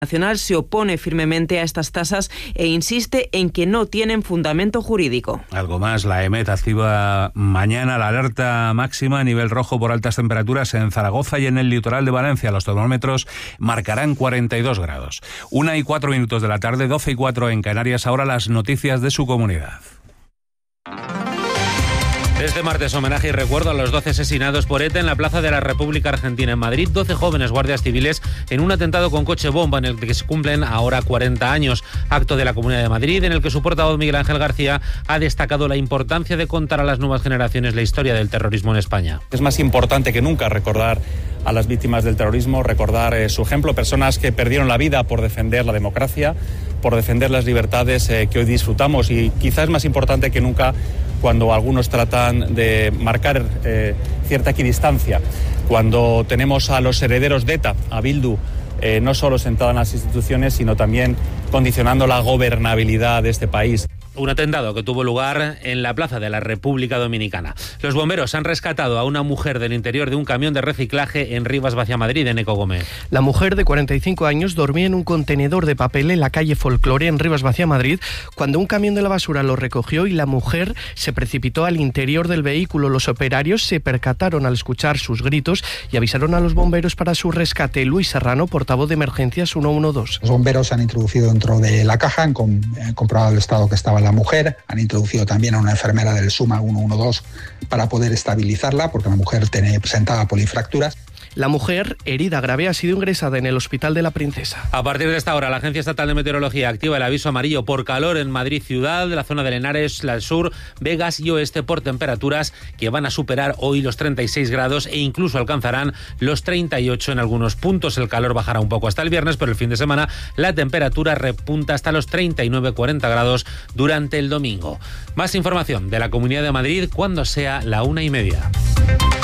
Nacional se opone firmemente a estas tasas e insiste en que no tienen fundamento jurídico. Algo más, la EMET activa mañana la alerta máxima a nivel rojo por altas temperaturas en Zaragoza y en el litoral de Valencia. Los termómetros marcarán 42 grados. 1:04 de la tarde, 12:04 en Canarias. Ahora las noticias de su comunidad. Este martes, homenaje y recuerdo a los 12 asesinados por ETA en la Plaza de la República Argentina en Madrid. 12 jóvenes guardias civiles en un atentado con coche bomba en el que se cumplen ahora 40 años. Acto de la Comunidad de Madrid en el que su portavoz Miguel Ángel García ha destacado la importancia de contar a las nuevas generaciones la historia del terrorismo en España. Es más importante que nunca recordar a las víctimas del terrorismo, recordar su ejemplo, personas que perdieron la vida por defender la democracia, por defender las libertades que hoy disfrutamos, y quizás es más importante que nunca cuando algunos tratan de marcar cierta equidistancia, cuando tenemos a los herederos de ETA, a Bildu, no solo sentada en las instituciones, sino también condicionando la gobernabilidad de este país. Un atentado que tuvo lugar en la Plaza de la República Dominicana. Los bomberos han rescatado a una mujer del interior de un camión de reciclaje en Rivas-Vaciamadrid, en Eco Gómez. La mujer de 45 años dormía en un contenedor de papel en la calle Folklore, en Rivas-Vaciamadrid, cuando un camión de la basura lo recogió y la mujer se precipitó al interior del vehículo. Los operarios se percataron al escuchar sus gritos y avisaron a los bomberos para su rescate. Luis Serrano, portavoz de Emergencias 112. Los bomberos se han introducido dentro de la caja, han comprobado el estado que estaba la mujer, han introducido también a una enfermera del SUMA 112 para poder estabilizarla, porque la mujer presentaba polifracturas. La mujer, herida grave, ha sido ingresada en el Hospital de la Princesa. A partir de esta hora, la Agencia Estatal de Meteorología activa el aviso amarillo por calor en Madrid ciudad, la zona de Henares, la sur, Vegas y oeste, por temperaturas que van a superar hoy los 36 grados e incluso alcanzarán los 38 en algunos puntos. El calor bajará un poco hasta el viernes, pero el fin de semana la temperatura repunta hasta los 39-40 grados durante el domingo. Más información de la Comunidad de Madrid cuando sea la 1:30.